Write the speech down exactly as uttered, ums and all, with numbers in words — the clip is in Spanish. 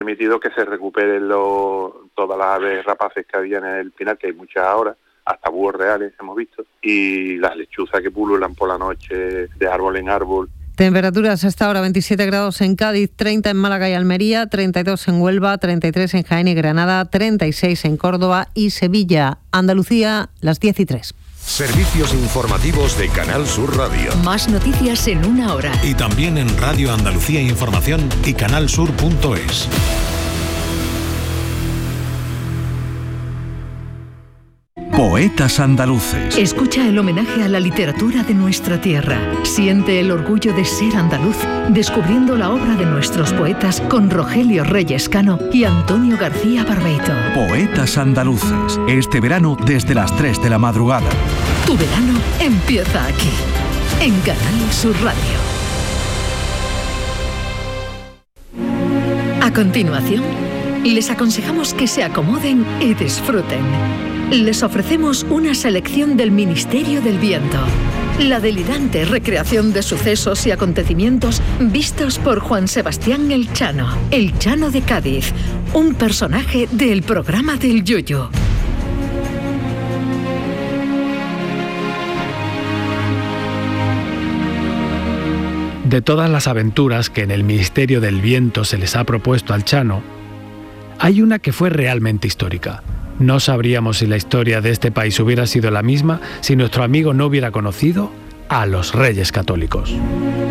permitido que se recuperen los, todas las aves rapaces que había en el Pinar, que hay muchas ahora, hasta búhos reales hemos visto, y las lechuzas que pululan por la noche de árbol en árbol. Temperaturas hasta ahora veintisiete grados en Cádiz, treinta en Málaga y Almería, treinta y dos en Huelva, treinta y tres en Jaén y Granada, treinta y seis en Córdoba y Sevilla. Andalucía, las diez y tres. Servicios informativos de Canal Sur Radio. Más noticias en una hora. Y también en Radio Andalucía Información y canalsur punto es. Poetas andaluces. Escucha el homenaje a la literatura de nuestra tierra. Siente el orgullo de ser andaluz, descubriendo la obra de nuestros poetas con Rogelio Reyes Cano y Antonio García Barbeito. Poetas andaluces. Este verano desde las tres de la madrugada. Tu verano empieza aquí, en Canal Sur Radio. A continuación, les aconsejamos que se acomoden y disfruten. Les ofrecemos una selección del Ministerio del Viento. La delirante recreación de sucesos y acontecimientos vistos por Juan Sebastián El Chano, el Chano de Cádiz, un personaje del programa del Yoyo. De todas las aventuras que en el Ministerio del Viento se les ha propuesto al Chano, hay una que fue realmente histórica. No sabríamos si la historia de este país hubiera sido la misma si nuestro amigo no hubiera conocido a los Reyes Católicos.